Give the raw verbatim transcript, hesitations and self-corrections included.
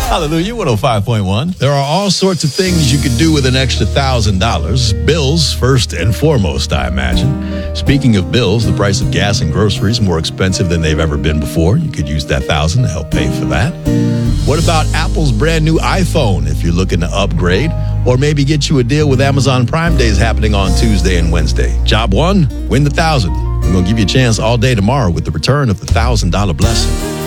Hallelujah, one oh five point one. There are all sorts of things you could do with an extra one thousand dollars. Bills, first and foremost, I imagine. Speaking of bills, the price of gas and groceries more expensive than they've ever been before. You could use that one thousand dollars to help pay for that. What about Apple's brand new iPhone if you're looking to upgrade? Or maybe get you a deal with Amazon Prime Days happening on Tuesday and Wednesday. Job one, win the one thousand dollars. We're going to give you a chance all day tomorrow with the return of the one thousand dollars blessing.